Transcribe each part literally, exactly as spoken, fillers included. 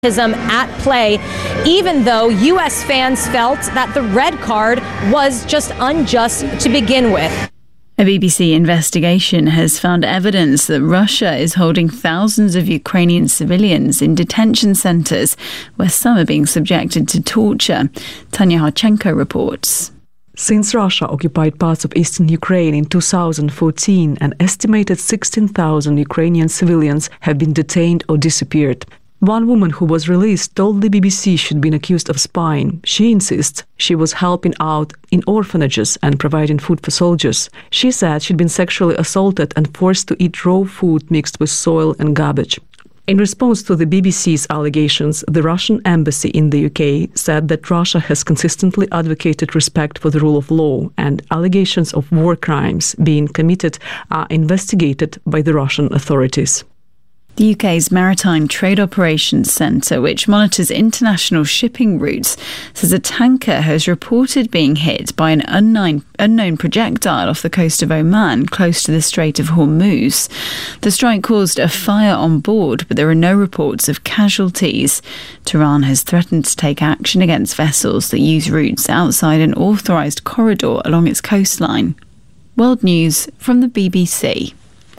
At play, even though U S fans felt that the red card was just unjust to begin with. A B B C investigation has found evidence that Russia is holding thousands of Ukrainian civilians in detention centres where some are being subjected to torture. Tanya Harchenko reports. Since Russia occupied parts of eastern Ukraine in two thousand fourteen, an estimated sixteen thousand Ukrainian civilians have been detained or disappeared. One woman who was released told the B B C she'd been accused of spying. She insists she was helping out in orphanages and providing food for soldiers. She said she'd been sexually assaulted and forced to eat raw food mixed with soil and garbage. In response to the B B C's allegations, the Russian embassy in the U K said that Russia has consistently advocated respect for the rule of law, and allegations of war crimes being committed are investigated by the Russian authorities. The U K's Maritime Trade Operations Centre, which monitors international shipping routes, says a tanker has reported being hit by an unknown, unknown projectile off the coast of Oman, close to the Strait of Hormuz. The strike caused a fire on board, but there are no reports of casualties. Tehran has threatened to take action against vessels that use routes outside an authorised corridor along its coastline. World News from the B B C.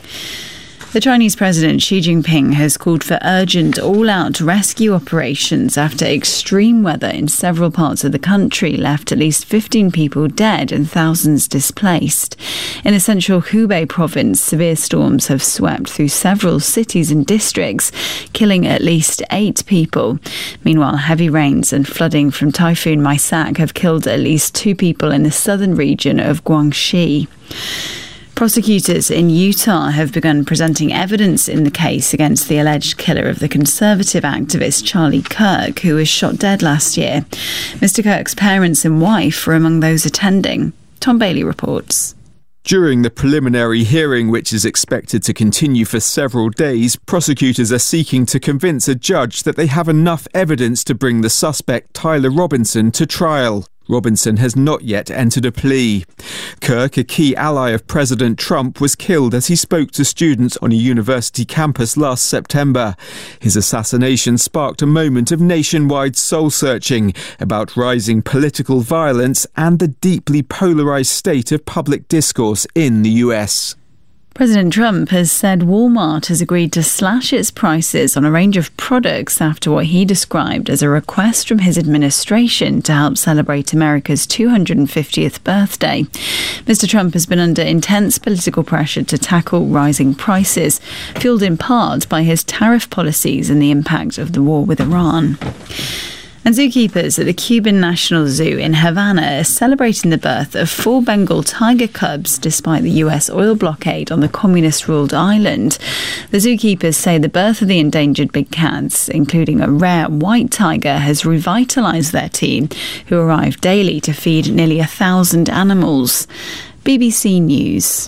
The Chinese President Xi Jinping has called for urgent all-out rescue operations after extreme weather in several parts of the country left at least fifteen people dead and thousands displaced. In the central Hubei province, severe storms have swept through several cities and districts, killing at least eight people. Meanwhile, heavy rains and flooding from Typhoon Maisak have killed at least two people in the southern region of Guangxi. Prosecutors in Utah have begun presenting evidence in the case against the alleged killer of the conservative activist Charlie Kirk, who was shot dead last year. Mister Kirk's parents and wife were among those attending. Tom Bailey reports. During the preliminary hearing, which is expected to continue for several days, prosecutors are seeking to convince a judge that they have enough evidence to bring the suspect Tyler Robinson to trial. Robinson has not yet entered a plea. Kirk, a key ally of President Trump, was killed as he spoke to students on a university campus last September. His assassination sparked a moment of nationwide soul-searching about rising political violence and the deeply polarised state of public discourse in the U S. President Trump has said Walmart has agreed to slash its prices on a range of products after what he described as a request from his administration to help celebrate America's two hundred fiftieth birthday. Mister Trump has been under intense political pressure to tackle rising prices, fueled in part by his tariff policies and the impact of the war with Iran. And zookeepers at the Cuban National Zoo in Havana are celebrating the birth of four Bengal tiger cubs despite the U S oil blockade on the communist-ruled island. The zookeepers say the birth of the endangered big cats, including a rare white tiger, has revitalised their team, who arrive daily to feed nearly a thousand animals. B B C News.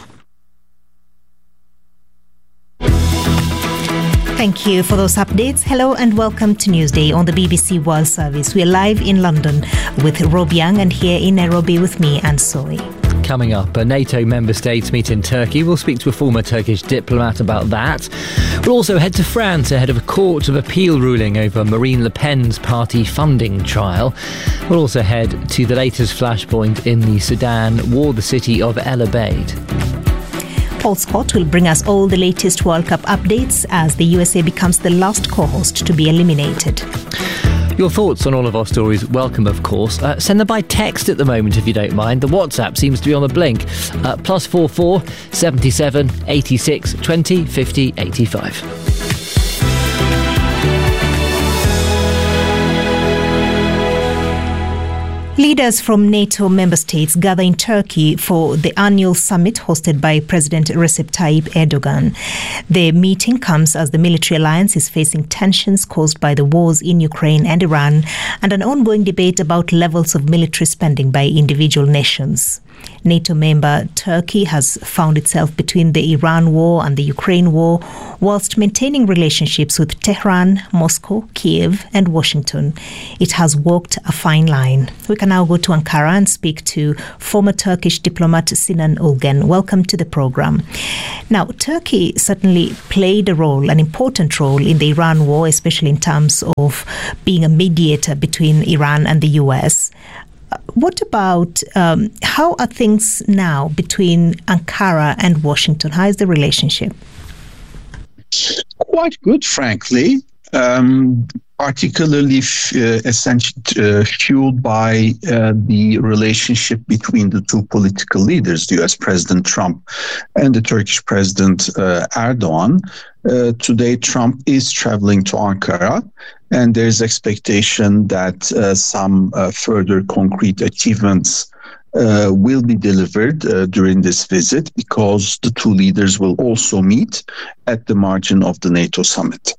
Thank you for those updates. Hello and welcome to Newsday on the B B C World Service. We're live in London with Rob Young and here in Nairobi with me and Zoe. Coming up, a NATO member states meet in Turkey. We'll speak to a former Turkish diplomat about that. We'll also head to France ahead of a Court of Appeal ruling over Marine Le Pen's party funding trial. We'll also head to the latest flashpoint in the Sudan war, the city of El Obeid. Paul Scott will bring us all the latest World Cup updates as the U S A becomes the last co-host to be eliminated. Your thoughts on all of our stories, welcome of course. Uh, send them by text at the moment if you don't mind. The WhatsApp seems to be on the blink. Uh, plus four four seventy seven eighty six twenty fifty eighty five. Leaders from NATO member states gather in Turkey for the annual summit hosted by President Recep Tayyip Erdogan. The meeting comes as the military alliance is facing tensions caused by the wars in Ukraine and Iran and an ongoing debate about levels of military spending by individual nations. NATO member Turkey has found itself between the Iran war and the Ukraine war, whilst maintaining relationships with Tehran, Moscow, Kiev and Washington. It has walked a fine line. We can now go to Ankara and speak to former Turkish diplomat Sinan Ulgen. Welcome to the program. Now, Turkey certainly played a role, an important role in the Iran war, especially in terms of being a mediator between Iran and the U S. What about, um, how are things now between Ankara and Washington? How is the relationship? Quite good, frankly. Um, particularly uh, essentially uh, fueled by uh, the relationship between the two political leaders, the U S President Trump and the Turkish President uh, Erdogan. Uh, today, Trump is traveling to Ankara, and there's expectation that uh, some uh, further concrete achievements Uh, will be delivered uh, during this visit, because the two leaders will also meet at the margin of the NATO summit.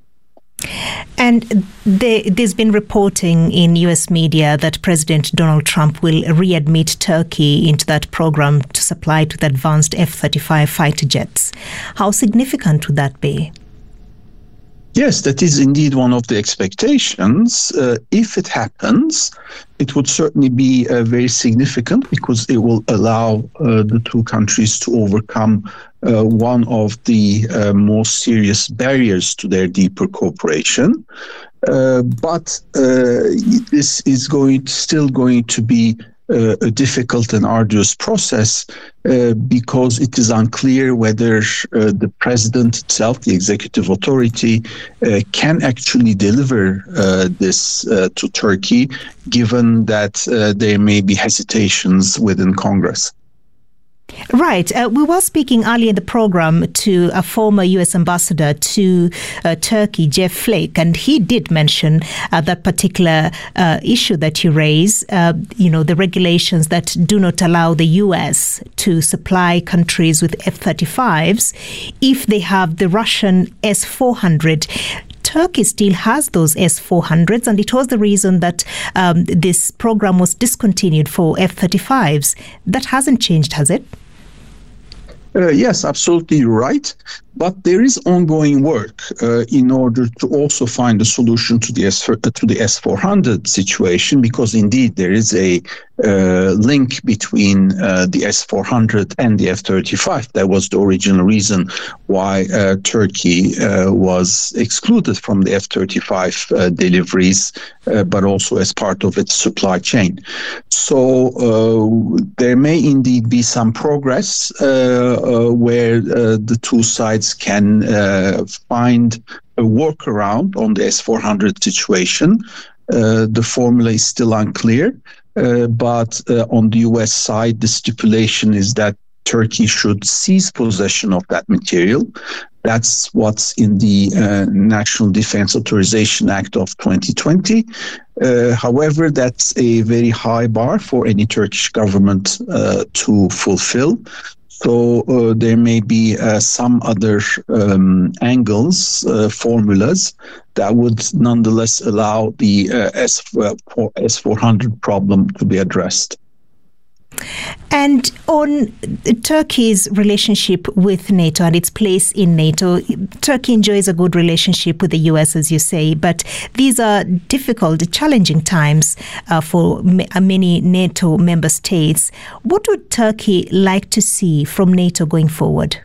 And there, there's been reporting in U S media that President Donald Trump will readmit Turkey into that program to supply it with advanced F thirty-five fighter jets. How significant would that be? Yes, that is indeed one of the expectations. Uh, if it happens, it would certainly be uh, very significant, because it will allow uh, the two countries to overcome uh, one of the uh, most serious barriers to their deeper cooperation. Uh, but uh, this is going to, still going to be Uh, a difficult and arduous process uh, because it is unclear whether uh, the president itself, the executive authority, uh, can actually deliver uh, this uh, to Turkey, given that uh, there may be hesitations within Congress. Right. Uh, we were speaking earlier in the program to a former U S ambassador to uh, Turkey, Jeff Flake, and he did mention uh, that particular uh, issue that you raise, uh, you know, the regulations that do not allow the U S to supply countries with F thirty-fives if they have the Russian S four hundred. Turkey still has those S four hundreds, and it was the reason that um, this program was discontinued for F thirty-fives. That hasn't changed, has it? Uh, yes, absolutely right. But there is ongoing work uh, in order to also find a solution to the S to the S four hundred situation, because indeed there is a uh, link between uh, the S four hundred and the F thirty-five. That was the original reason why uh, Turkey uh, was excluded from the F thirty-five uh, deliveries, uh, but also as part of its supply chain. So uh, there may indeed be some progress uh, uh, where uh, the two sides can uh, find a workaround on the S four hundred situation. Uh, the formula is still unclear, uh, but uh, on the U S side, the stipulation is that Turkey should seize possession of that material. That's what's in the uh, National Defense Authorization Act of twenty twenty. Uh, however, that's a very high bar for any Turkish government uh, to fulfill. So uh, there may be uh, some other um, angles, uh, formulas that would nonetheless allow the uh, S four hundred problem to be addressed. And on Turkey's relationship with NATO and its place in NATO, Turkey enjoys a good relationship with the U S, as you say, but these are difficult, challenging times uh, for m- many NATO member states. What would Turkey like to see from NATO going forward?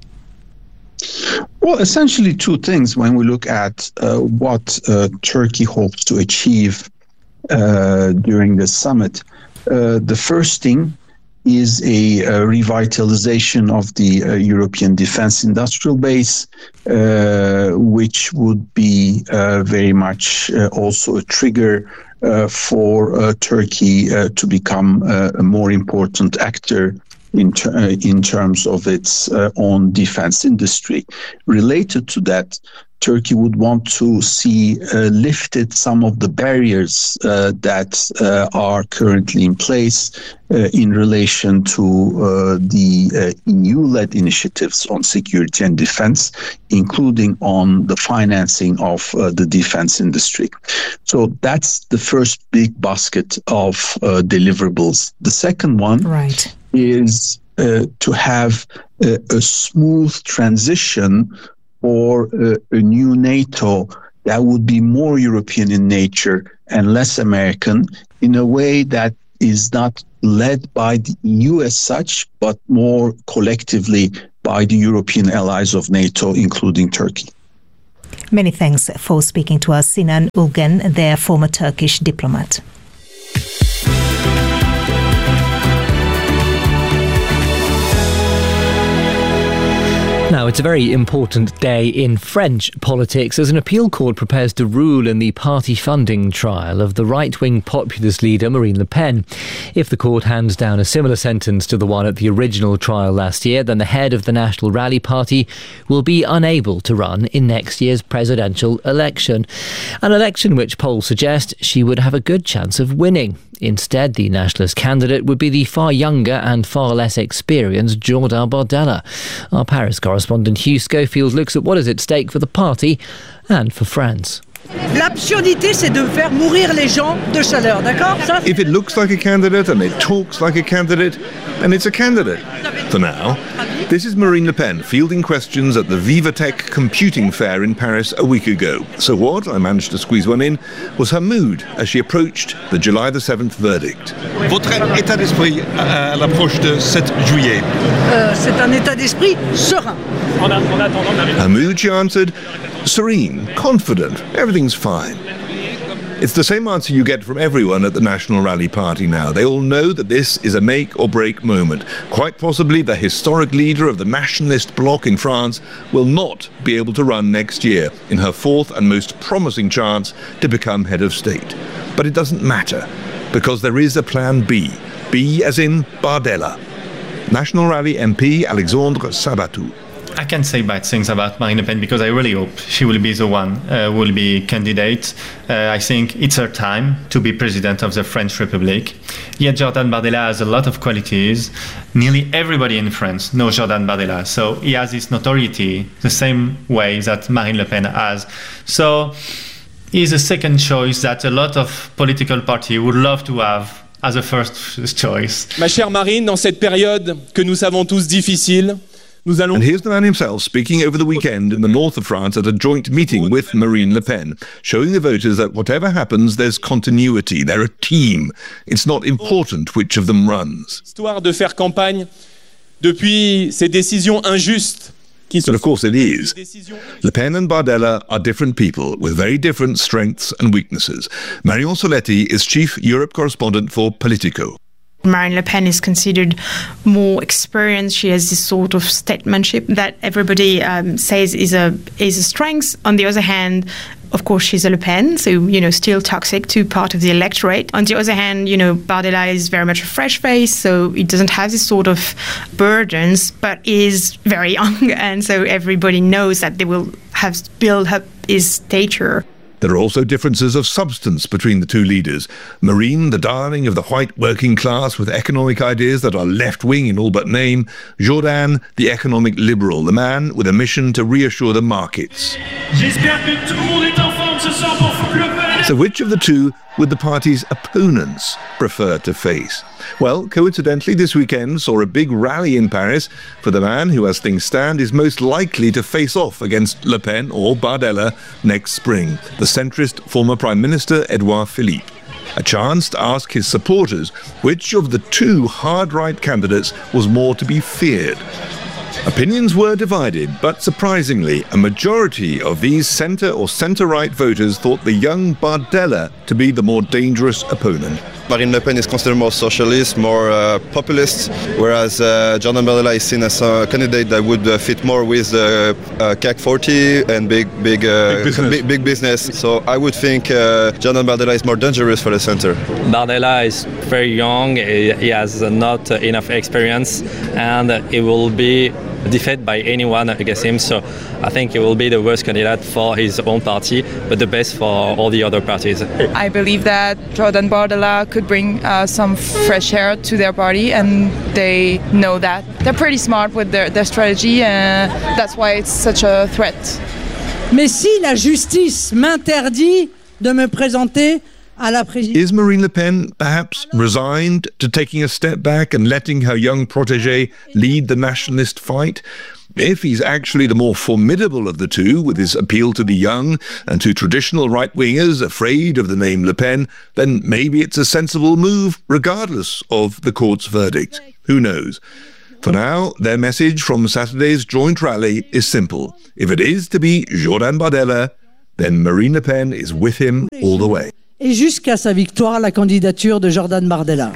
Well, essentially two things when we look at uh, what uh, Turkey hopes to achieve uh, during this summit. Uh, the first thing is a, a revitalization of the uh, European defense industrial base, uh, which would be uh, very much uh, also a trigger uh, for uh, Turkey uh, to become uh, a more important actor in, ter- uh, in terms of its uh, own defense industry. Related to that, Turkey would want to see uh, lifted some of the barriers uh, that uh, are currently in place uh, in relation to uh, the uh, E U-led initiatives on security and defense, including on the financing of uh, the defense industry. So that's the first big basket of uh, deliverables. The second one right. is uh, to have a, a smooth transition or uh, a new NATO that would be more European in nature and less American, in a way that is not led by the E U as such, but more collectively by the European allies of NATO, including Turkey. Many thanks for speaking to us, Sinan Ulgen, their former Turkish diplomat. Now, it's a very important day in French politics as an appeal court prepares to rule in the party funding trial of the right-wing populist leader Marine Le Pen. If the court hands down a similar sentence to the one at the original trial last year, then the head of the National Rally Party will be unable to run in next year's presidential election. An election which polls suggest she would have a good chance of winning. Instead, the nationalist candidate would be the far younger and far less experienced Jordan Bardella. Our Paris correspondent Hugh Schofield looks at what is at stake for the party and for France. L'absurdité, c'est de faire mourir les gens de chaleur, d'accord? Ça, If it looks like a candidate and it talks like a candidate, then it's a candidate. For now, this is Marine Le Pen fielding questions at the Vivatech computing fair in Paris a week ago. So what, I managed to squeeze one in, was her mood as she approached the July the seventh verdict. Votre état d'esprit à l'approche de sept juillet? euh, c'est un état d'esprit serein. Her mood, she answered, serene, confident, everything's fine. It's the same answer you get from everyone at the National Rally Party now. They all know that this is a make-or-break moment. Quite possibly the historic leader of the nationalist bloc in France will not be able to run next year in her fourth and most promising chance to become head of state. But it doesn't matter, because there is a plan B. B as in Bardella. National Rally M P Alexandre Sabatou. I can't say bad things about Marine Le Pen because I really hope she will be the one, uh, will be candidate. Uh, I think it's her time to be president of the French Republic. Yet Jordan Bardella has a lot of qualities. Nearly everybody in France knows Jordan Bardella, so he has this notoriety the same way that Marine Le Pen has. So he's a second choice that a lot of political parties would love to have as a first choice. Ma chère Marine, dans cette période que nous savons tous difficile, nous allons... And here's the man himself speaking over the weekend in the north of France at a joint meeting with Marine Le Pen, showing the voters that whatever happens, there's continuity. They're a team. It's not important which of them runs. Histoire de faire campagne depuis ces décisions injustes. But of course it is. Le Pen and Bardella are different people with very different strengths and weaknesses. Marion Soletti is chief Europe correspondent for Politico. Marine Le Pen is considered more experienced. She has this sort of statesmanship that everybody um, says is a is a strength. On the other hand, of course, she's a Le Pen, so, you know, still toxic to part of the electorate. On the other hand, you know, Bardella is very much a fresh face, so it doesn't have this sort of burdens, but is very young, and so everybody knows that they will have built up his stature. There are also differences of substance between the two leaders. Marine, the darling of the white working class with economic ideas that are left-wing in all but name. Jordan, the economic liberal, the man with a mission to reassure the markets. So which of the two would the party's opponents prefer to face? Well, coincidentally, this weekend saw a big rally in Paris for the man who, as things stand, is most likely to face off against Le Pen or Bardella next spring, the centrist former Prime Minister Edouard Philippe. A chance to ask his supporters which of the two hard-right candidates was more to be feared. Opinions were divided, but surprisingly, a majority of these centre or centre-right voters thought the young Bardella to be the more dangerous opponent. Marine Le Pen is considered more socialist, more uh, populist, whereas uh, Jordan Bardella is seen as a candidate that would uh, fit more with the uh, C A C forty and big big, uh, big, business. big big business. So I would think uh, Jordan Bardella is more dangerous for the centre. Bardella is very young, he has not enough experience, and it will be defeated by anyone against him, so I think he will be the worst candidate for his own party, but the best for all the other parties. I believe that Jordan Bardella could bring uh, some fresh air to their party, and they know that. They're pretty smart with their, their strategy, and that's why it's such a threat. Mais si la justice m'interdit de me présenter à la présidence... Is Marine Le Pen perhaps resigned to taking a step back and letting her young protégé lead the nationalist fight? If he's actually the more formidable of the two, with his appeal to the young and to traditional right-wingers afraid of the name Le Pen, then maybe it's a sensible move, regardless of the court's verdict. Who knows? For now, their message from Saturday's joint rally is simple. If it is to be Jordan Bardella, then Marine Le Pen is with him all the way. Et jusqu'à sa victoire, la candidature de Jordan Bardella.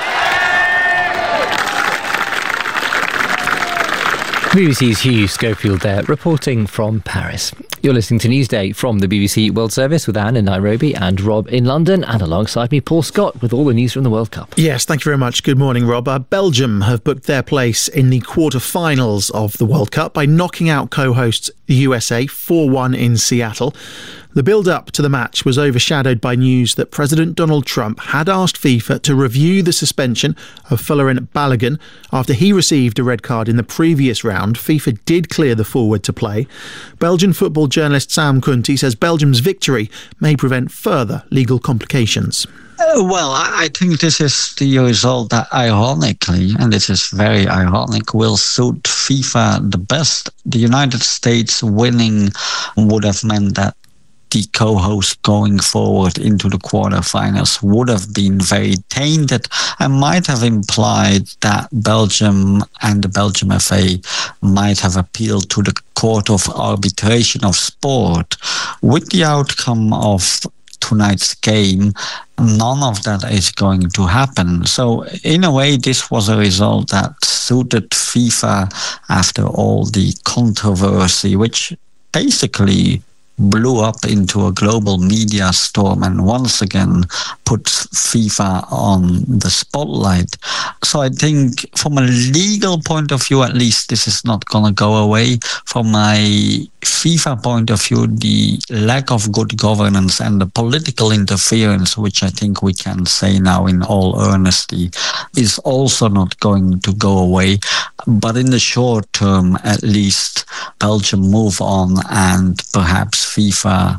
B B C's Hugh Schofield there, reporting from Paris. You're listening to Newsday from the B B C World Service with Anne in Nairobi and Rob in London, and alongside me, Paul Scott, with all the news from the World Cup. Yes, thank you very much. Good morning, Rob. Uh, Belgium have booked their place in the quarter-finals of the World Cup by knocking out co-hosts the U S A four one in Seattle. The build-up to the match was overshadowed by news that President Donald Trump had asked FIFA to review the suspension of Folarin Balogun after he received a red card in the previous round. FIFA did clear the forward to play. Belgian football journalist Sam Kunti says Belgium's victory may prevent further legal complications. Uh, well, I think this is the result that, ironically, and this is very ironic, will suit FIFA the best. The United States winning would have meant that the co-host going forward into the quarterfinals would have been very tainted and might have implied that Belgium and the Belgium F A might have appealed to the Court of Arbitration of Sport. With the outcome of tonight's game, none of that is going to happen. So in a way, this was a result that suited FIFA after all the controversy, which basically blew up into a global media storm and once again put FIFA on the spotlight. So I think from a legal point of view, at least, this is not going to go away. From my FIFA point of view, the lack of good governance and the political interference, which I think we can say now in all earnesty, is also not going to go away. But in the short term, at least, Belgium move on and perhaps FIFA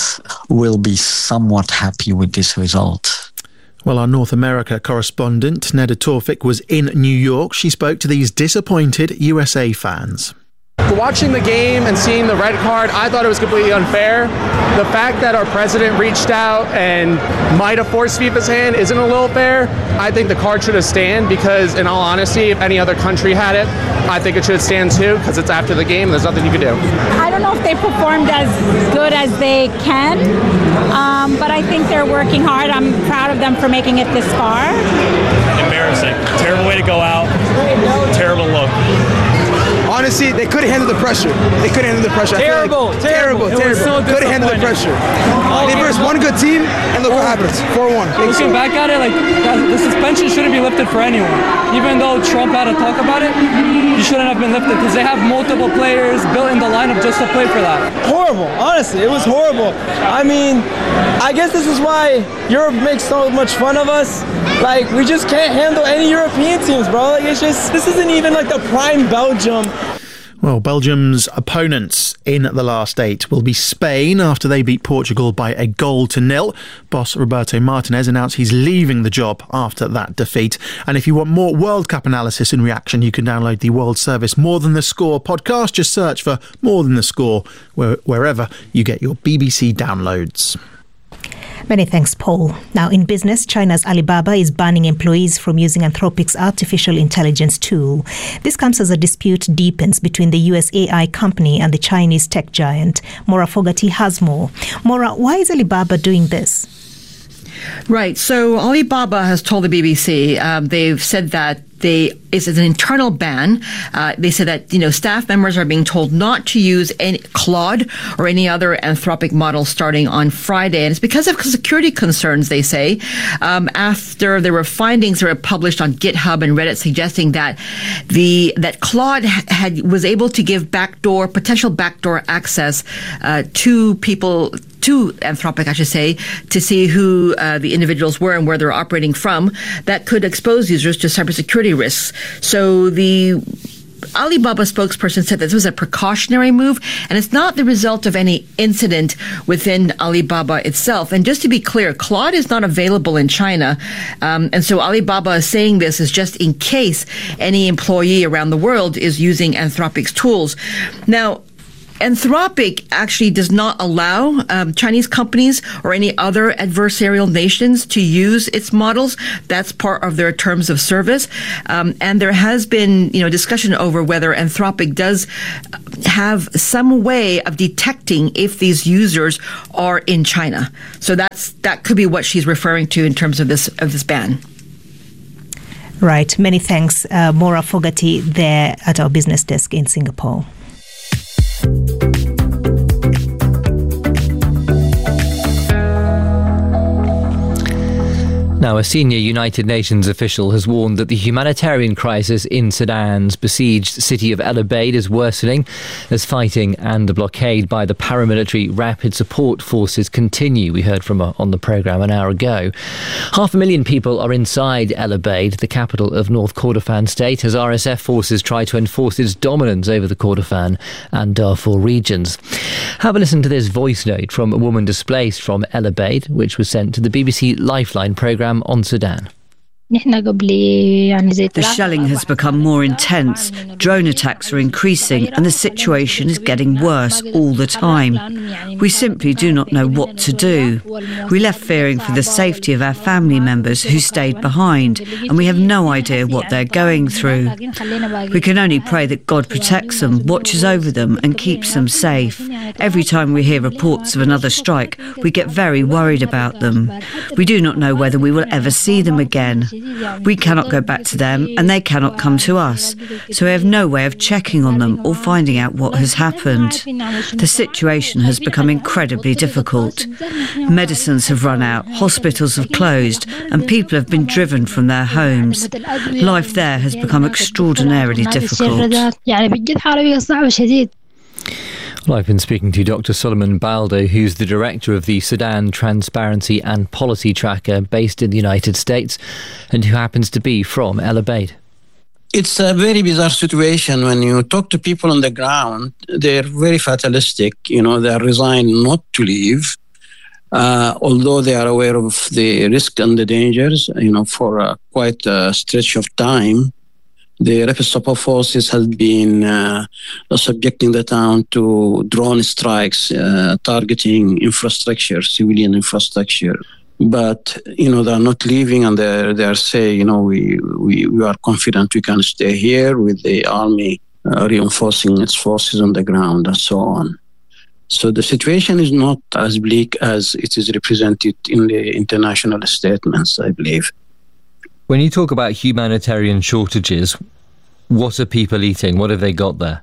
will be somewhat happy with this result. Well, our North America correspondent, Neda Tawfik, was in New York. She spoke to these disappointed U S A fans. Watching the game and seeing the red card, I thought it was completely unfair. The fact that our president reached out and might have forced FIFA's hand isn't a little fair. I think the card should have stand because, in all honesty, if any other country had it, I think it should stand too because it's after the game and there's nothing you can do. I don't know if they performed as good as they can, um, but I think they're working hard. I'm proud of them for making it this far. Embarrassing. Terrible way to go out. Terrible look. Honestly, they couldn't handle the pressure. They couldn't handle the pressure. Terrible, like terrible, terrible, terrible. So couldn't handle the pressure. Oh, they versed one good team, and look what happens. four one. Looking back at it, like the suspension shouldn't be lifted for anyone. Even though Trump had to talk about it, he shouldn't have been lifted because they have multiple players built in the lineup just to play for that. Horrible. Honestly, it was horrible. I mean, I guess this is why Europe makes so much fun of us. Like, we just can't handle any European teams, bro. Like, it's just, this isn't even like the prime Belgium. Well, Belgium's opponents in the last eight will be Spain after they beat Portugal by a goal to nil. Boss Roberto Martinez announced he's leaving the job after that defeat. And if you want more World Cup analysis and reaction, you can download the World Service More Than The Score podcast. Just search for More Than The Score where, wherever you get your B B C downloads. Many thanks, Paul. Now, in business, China's Alibaba is banning employees from using Anthropic's artificial intelligence tool. This comes as a dispute deepens between the U S A I company and the Chinese tech giant. Maura Fogarty has more. Maura, why is Alibaba doing this? Right. So Alibaba has told the B B C, um, they've said that They, it's an internal ban. Uh, they said that, you know, staff members are being told not to use any Claude or any other Anthropic model starting on Friday. And it's because of security concerns, they say, um, after there were findings that were published on GitHub and Reddit suggesting that the, that Claude had, was able to give backdoor, potential backdoor access, uh, to people, to Anthropic, I should say, to see who uh, the individuals were and where they're operating from, that could expose users to cybersecurity risks. So the Alibaba spokesperson said that this was a precautionary move, and it's not the result of any incident within Alibaba itself. And just to be clear, Claude is not available in China, um, and so Alibaba is saying this is just in case any employee around the world is using Anthropic's tools. Now, Anthropic actually does not allow um, Chinese companies or any other adversarial nations to use its models. That's part of their terms of service. Um, and there has been, you know, discussion over whether Anthropic does have some way of detecting if these users are in China. So that's that could be what she's referring to in terms of this of this ban. Right. Many thanks, uh, Maura Fogarty, there at our business desk in Singapore. Now, a senior United Nations official has warned that the humanitarian crisis in Sudan's besieged city of El Obeid is worsening as fighting and the blockade by the paramilitary Rapid Support Forces continue. We heard from her on the programme an hour ago. Half a million people are inside El Obeid, the capital of North Kordofan state, as R S F forces try to enforce its dominance over the Kordofan and Darfur regions. Have a listen to this voice note from a woman displaced from El Obeid, which was sent to the B B C Lifeline programme on Sudan. The shelling has become more intense, drone attacks are increasing, and the situation is getting worse all the time. We simply do not know what to do. We left fearing for the safety of our family members who stayed behind, and we have no idea what they're going through. We can only pray that God protects them, watches over them, and keeps them safe. Every time we hear reports of another strike, we get very worried about them. We do not know whether we will ever see them again. We cannot go back to them and they cannot come to us, so we have no way of checking on them or finding out what has happened. The situation has become incredibly difficult. Medicines have run out, hospitals have closed, and people have been driven from their homes. Life there has become extraordinarily difficult. Well, I've been speaking to Doctor Solomon Baldo, who's the director of the Sudan Transparency and Policy Tracker based in the United States and who happens to be from El Obeid. It's a very bizarre situation. When you talk to people on the ground, they're very fatalistic. You know, they're resigned not to leave, uh, although they are aware of the risk and the dangers, you know, for uh, quite a stretch of time. The Rapid Support Forces have been uh, subjecting the town to drone strikes, uh, targeting infrastructure, civilian infrastructure. But, you know, they're not leaving, and they're, they're saying, you know, we, we, we are confident we can stay here with the army uh, reinforcing its forces on the ground and so on. So the situation is not as bleak as it is represented in the international statements, I believe. When you talk about humanitarian shortages, what are people eating? What have they got there?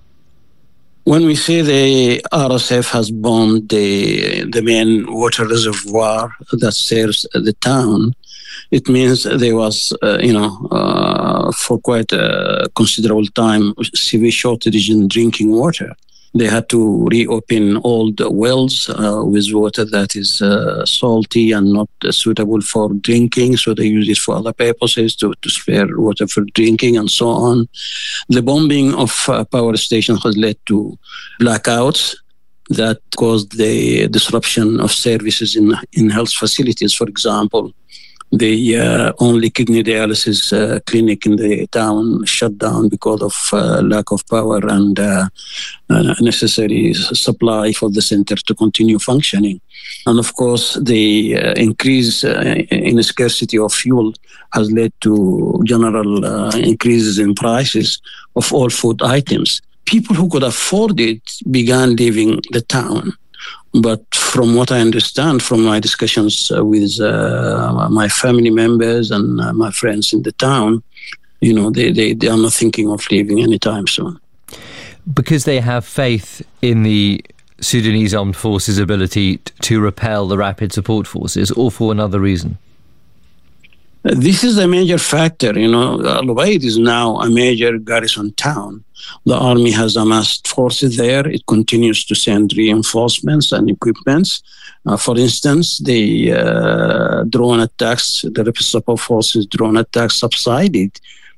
When we say the R S F has bombed the, the main water reservoir that serves the town, it means there was, uh, you know, uh, for quite a considerable time, severe shortage in drinking water. They had to reopen all the wells uh, with water that is uh, salty and not uh, suitable for drinking, so they use it for other purposes to, to spare water for drinking and so on. The bombing of uh, power stations has led to blackouts that caused the disruption of services in, in health facilities. For example, the uh, only kidney dialysis uh, clinic in the town shut down because of uh, lack of power and uh, uh, necessary supply for the center to continue functioning. And of course, the uh, increase uh, in the scarcity of fuel has led to general uh, increases in prices of all food items. People who could afford it began leaving the town. But from what I understand from my discussions uh, with uh, my family members and uh, my friends in the town, you know, they, they, they are not thinking of leaving anytime soon. Because they have faith in the Sudanese Armed Forces' ability t- to repel the Rapid Support Forces, or for another reason? This is a major factor. You know, El Obeid is now a major garrison town. The army has amassed forces there. It continues to send reinforcements and equipments. Uh, for instance, the uh, drone attacks, the Rapid Support Forces drone attacks subsided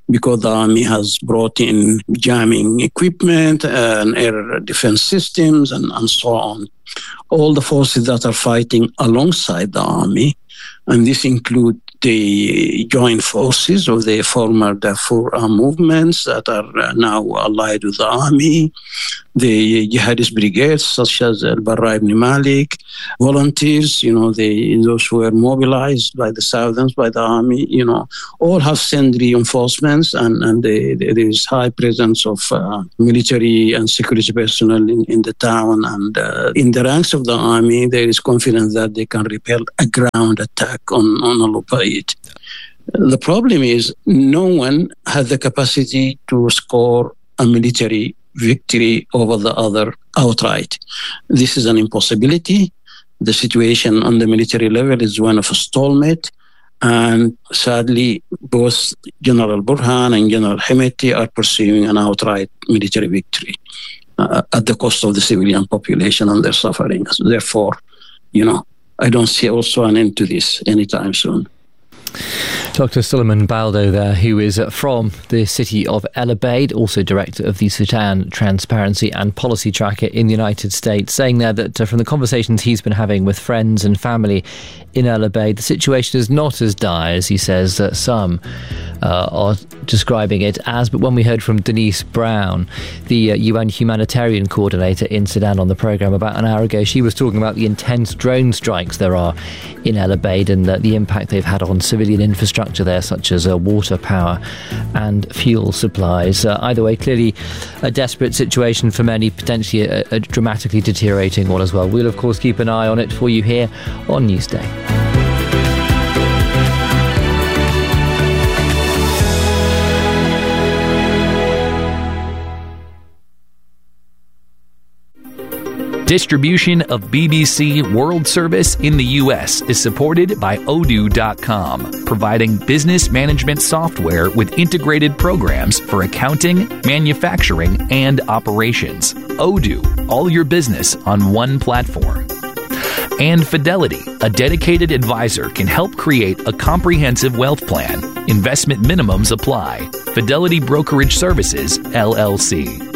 because the army has brought in jamming equipment and air defense systems and, and so on. All the forces that are fighting alongside the army, and this includes the joint forces of the former Darfur armed movements that are now allied with the army, the jihadist brigades such as Al-Barra ibn Malik, volunteers, you know, the, those who were mobilized by the Southerns, by the army, you know, all have sent reinforcements, and, and they, they, there is high presence of uh, military and security personnel in, in the town. And uh, in the ranks of the army, there is confidence that they can repel a ground attack on, on Al-Ubaid. The problem is no one has the capacity to score a military victory over the other outright. This is an impossibility. The situation on the military level is one of a stalemate, and sadly, both General Burhan and General Hemeti are pursuing an outright military victory uh, at the cost of the civilian population and their suffering. Therefore, you know, I don't see also an end to this anytime soon. Doctor Suleiman Baldo there, who is from the city of El Obeid, also director of the Sudan Transparency and Policy Tracker in the United States, saying there that uh, from the conversations he's been having with friends and family in El Obeid, the situation is not as dire as he says that some uh, are describing it as. But when we heard from Denise Brown, the uh, U N humanitarian coordinator in Sudan on the programme about an hour ago, she was talking about the intense drone strikes there are in El Obeid and uh, the impact they've had on civilian infrastructure there, such as uh, water, power and fuel supplies. Uh, either way, clearly a desperate situation for many, potentially a, a dramatically deteriorating one as well. We'll, of course, keep an eye on it for you here on Newsday. Distribution of B B C World Service in the U S is supported by Odoo dot com, providing business management software with integrated programs for accounting, manufacturing, and operations. Odoo, all your business on one platform. And Fidelity, a dedicated advisor, can help create a comprehensive wealth plan. Investment minimums apply. Fidelity Brokerage Services, L L C.